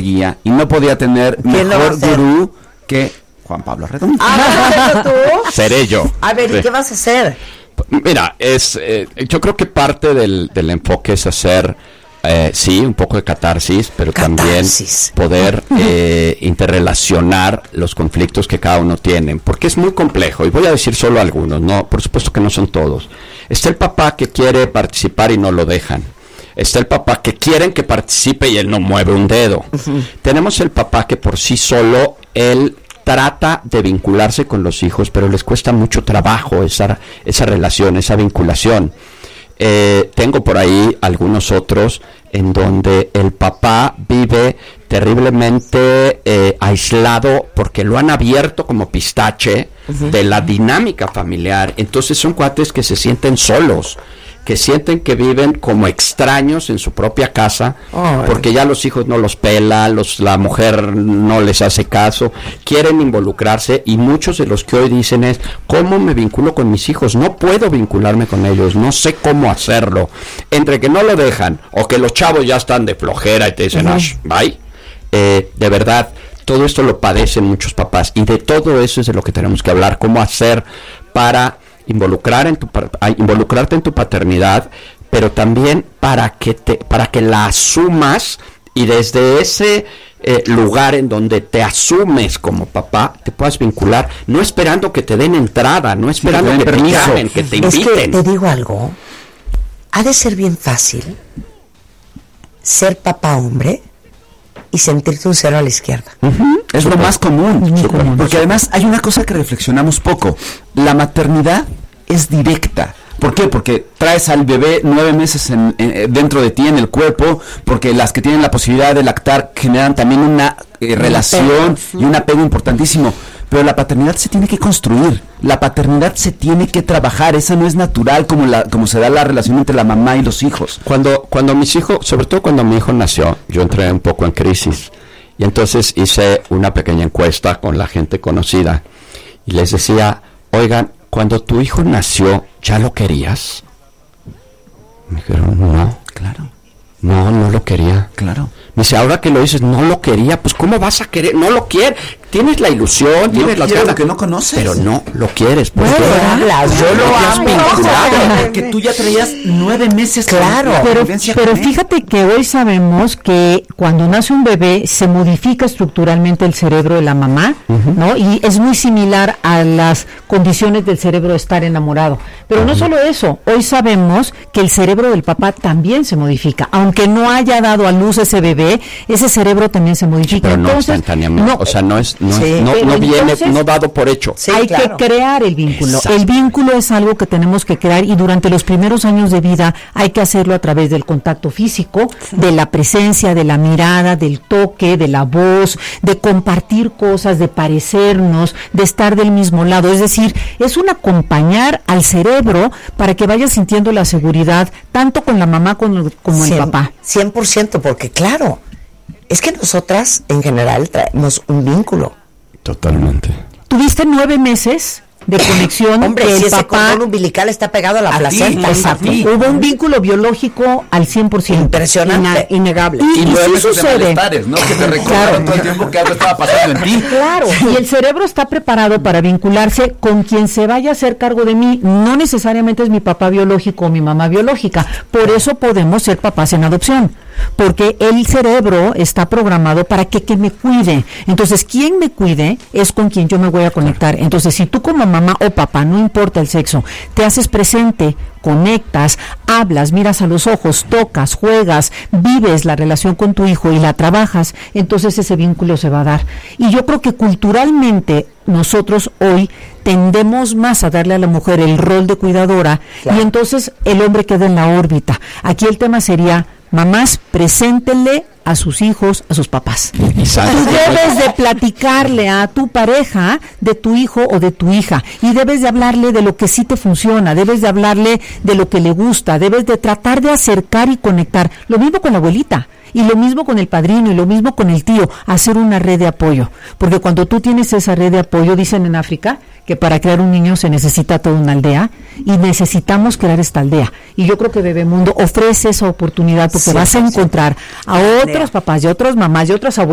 guía y no podía tener mejor gurú que Juan Pablo Redondo. ¿Tú? Seré yo. A ver, ¿y qué vas a hacer? Mira, yo creo que parte del enfoque es hacer, sí, un poco de catarsis, pero también poder interrelacionar los conflictos que cada uno tiene, porque es muy complejo, y voy a decir solo algunos, no, por supuesto que no son todos. Está el papá que quiere participar y no lo dejan. Está el papá que quieren que participe y él no mueve un dedo. Tenemos el papá que por sí solo, él trata de vincularse con los hijos, pero les cuesta mucho trabajo esa relación, esa vinculación. Tengo por ahí algunos otros en donde el papá vive terriblemente aislado porque lo han abierto como pistache de la dinámica familiar. Entonces son cuates que se sienten solos, que sienten que viven como extraños en su propia casa, porque ya los hijos no los pela, la mujer no les hace caso, quieren involucrarse, y muchos de los que hoy dicen es, ¿cómo me vinculo con mis hijos? No puedo vincularme con ellos, no sé cómo hacerlo. Entre que no lo dejan, o que los chavos ya están de flojera y te dicen, bye, de verdad, todo esto lo padecen muchos papás, y de todo eso es de lo que tenemos que hablar, cómo hacer para involucrarte en tu paternidad, pero también para que la asumas, y desde ese lugar en donde te asumes como papá, te puedas vincular, no esperando que te den entrada, no esperando que te llamen, que te inviten. Es que te digo algo, ha de ser bien fácil ser papá hombre y sentirte un cero a la izquierda. Es lo más común, porque además hay una cosa que reflexionamos poco: la maternidad es directa. ¿Por qué? Porque traes al bebé 9 meses dentro de ti, en el cuerpo, porque las que tienen la posibilidad de lactar generan también una relación y un apego importantísimo. Pero la paternidad se tiene que construir, la paternidad se tiene que trabajar, esa no es natural como se da la relación entre la mamá y los hijos. Cuando mis hijos, sobre todo cuando mi hijo nació, yo entré un poco en crisis, y entonces hice una pequeña encuesta con la gente conocida, y les decía, oigan, cuando tu hijo nació, ¿ya lo querías? Me dijeron, no. Claro. No lo quería. Claro. Me dice, ahora que lo dices, no lo quería, pues ¿cómo vas a querer? No lo quieres. Tienes la ilusión, tienes la lo que no conoces. Pero no lo quieres. Pues yo lo amo. Porque tú ya traías 9 meses. Claro. Pero fíjate que hoy sabemos que cuando nace un bebé se modifica estructuralmente el cerebro de la mamá, ¿no? Y es muy similar a las condiciones del cerebro de estar enamorado. Pero no solo eso, hoy sabemos que el cerebro del papá también se modifica. Aunque no haya dado a luz ese bebé, ese cerebro también se modifica. Pero no instantáneamente, o sea, no viene, no dado por hecho. Sí, hay que crear el vínculo. Exacto. El vínculo es algo que tenemos que crear, y durante los primeros años de vida hay que hacerlo a través del contacto físico, de la presencia, de la mirada, del toque, de la voz, de compartir cosas, de parecernos, de estar del mismo lado. Es decir, es un acompañar al cerebro para que vaya sintiendo la seguridad, tanto con la mamá como el papá. 100%, porque claro, es que nosotras en general traemos un vínculo. Totalmente. Tuviste 9 meses de conexión. Hombre, si ese cordón umbilical está pegado a la placenta. Exacto. Hubo un vínculo biológico al 100%. Impresionante. Innegable. Y sí sucede. ¿No? Que te recordaron todo el tiempo que algo estaba pasando en ti. Claro. Y el cerebro está preparado para vincularse con quien se vaya a hacer cargo de mí. No necesariamente es mi papá biológico o mi mamá biológica. Por eso podemos ser papás en adopción. Porque el cerebro está programado para que me cuide. Entonces, quien me cuide es con quien yo me voy a conectar. Entonces, si tú como mamá o papá, no importa el sexo, te haces presente, conectas, hablas, miras a los ojos, tocas, juegas, vives la relación con tu hijo y la trabajas, entonces ese vínculo se va a dar. Y yo creo que culturalmente nosotros hoy tendemos más a darle a la mujer el rol de cuidadora, y entonces el hombre queda en la órbita. Aquí el tema sería: mamás, preséntenle a sus hijos, a sus papás. Exacto. Tú debes de platicarle a tu pareja de tu hijo o de tu hija, y debes de hablarle de lo que sí te funciona, debes de hablarle de lo que le gusta, debes de tratar de acercar y conectar. Lo mismo con la abuelita, y lo mismo con el padrino, y lo mismo con el tío, hacer una red de apoyo. Porque cuando tú tienes esa red de apoyo, dicen en África que para crear un niño se necesita toda una aldea, y necesitamos crear esta aldea. Y yo creo que Bebemundo ofrece esa oportunidad, porque vas a encontrar a otros papás y otras mamás y otras abuelas